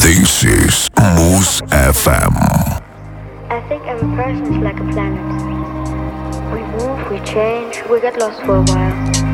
This is Mousse FM. I think every person is like a planet. We move, we change, we get lost for a while.